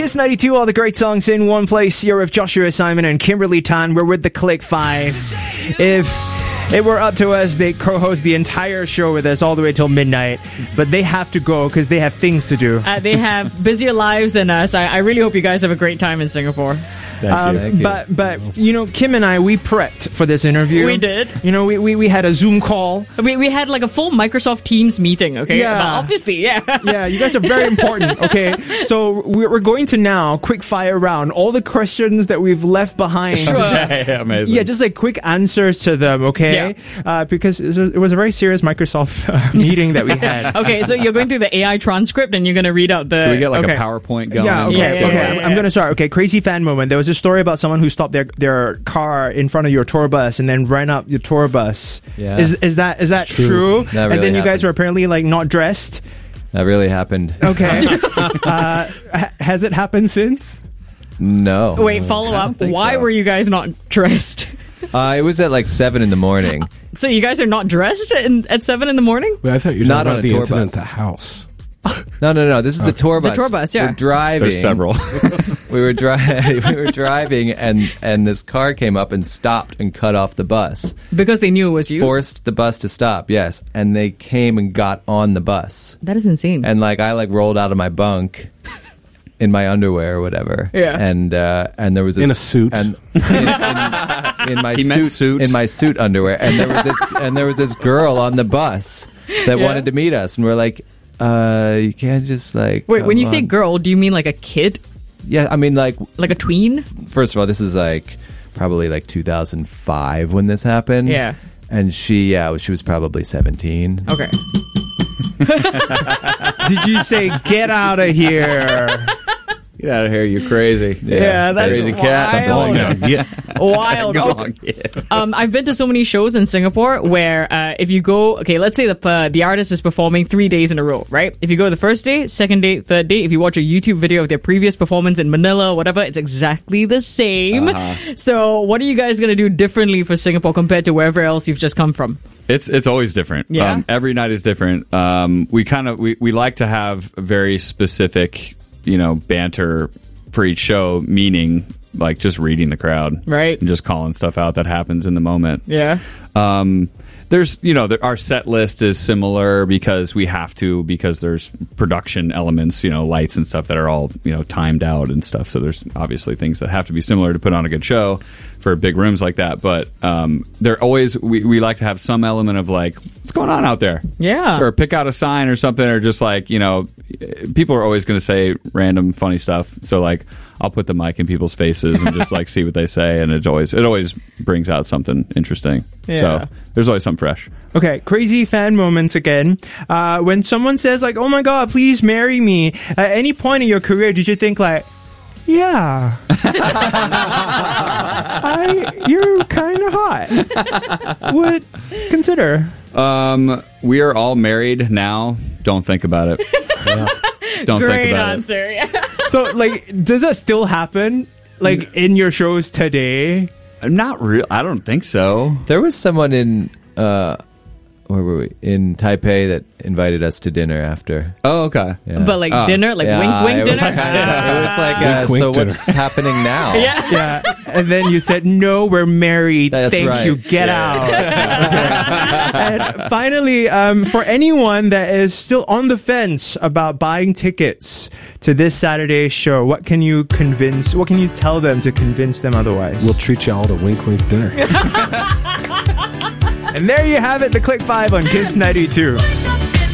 Kiss 92, all the great songs in one place. You're with Joshua Simon and Kimberly Tan. We're with the Click 5. If it were up to us, they co-host the entire show with us all the way till midnight. But they have to go because they have things to do. They have busier lives than us. I really hope you guys have a great time in Singapore. Thank you. But you know, Kim and I, we prepped for this interview. We did. You know, we had a Zoom call. We had like a full Microsoft Teams meeting, okay? Yeah. But obviously, yeah. Yeah, you guys are very important, okay? So we're going to now quick fire round all the questions that we've left behind. Sure. Yeah, amazing. Yeah, just like quick answers to them, okay? Because it was a very serious Microsoft meeting that we had. Okay, so you're going through the AI transcript and you're going to read out the... Can we get like okay. a PowerPoint going? Yeah, okay, Yeah, okay. yeah. I'm going to start. Okay, crazy fan moment. There was a story about someone who stopped their car in front of your tour bus and then ran up your tour bus. Yeah. Is that true? That And really then you guys happened. were apparently like not dressed. That really happened. Okay. Has it happened since? No. Wait, follow up. think Why so. were you guys not dressed? It was at like 7 a.m. So you guys are not dressed at 7 in the morning? Wait, I thought you were Not talking on about a the tour incident bus. at the house. No. This is the tour bus. tour bus, yeah. We're driving. There's several. We were driving, and this car came up and stopped and cut off the bus. Because they knew it was you? Forced the bus to stop. Yes, and they came and got on the bus. That is insane. And I rolled out of my bunk in my underwear or whatever. Yeah. And there was this, In a suit. and in my He meant suit, suit. in my suit underwear. And there was this girl on the bus that Yeah. wanted to meet us, and we're like, you can't just like. Wait, when come you say on. girl, do you mean like a kid? Yeah, I mean like Like a tween? first of all, this is like probably like 2005 when this happened. Yeah. And she was probably 17. Okay. Did you say get out of here? Get out of here, you crazy. Yeah, that's crazy wild. cat. Going now. Yeah. Wild. Go Okay. on, yeah. I've been to so many shows in Singapore where if you go, okay, let's say the artist is performing 3 days in a row, right? If you go the first day, second day, third day, if you watch a YouTube video of their previous performance in Manila or whatever, it's exactly the same. So what are you guys going to do differently for Singapore compared to wherever else you've just come from? It's always different. Yeah? Every night is different. We like to have very specific, banter for each show, meaning like just reading the crowd, Right. and just calling stuff out that happens in the moment. Yeah. There's, our set list is similar because we have to, because there's production elements, lights and stuff that are all, timed out and stuff. So there's obviously things that have to be similar to put on a good show for big rooms like that. But they're always, we like to have some element of like, what's going on out there? Yeah. Or pick out a sign or something, or just like, people are always going to say random funny stuff. So like, I'll put the mic in people's faces and just like see what they say, and it always brings out something interesting. Yeah. So there's always something fresh. Okay, crazy fan moments again. When someone says like, "Oh my God, please marry me," at any point in your career, did you think like, "Yeah, you're kind of hot"? Would consider. We are all married now. Don't think about it. Don't Great think about answer. Yeah. So like, does that still happen? Like in your shows today? it. Not real. I don't think so. There was someone in where were we? In Taipei that invited us to dinner after. Oh, okay. Yeah. But like dinner, like Yeah, wink it dinner? was kinda, it was like, Wink, so wink what's happening now? Yeah. Yeah. And then you said, "No, we're married. That's Thank right. you. Get out." Okay. And finally, for anyone that is still on the fence about buying tickets to this Saturday's show, what can you tell them to convince them otherwise? We'll treat you all to wink wink dinner. And there you have it, the Click 5 on Kiss 92.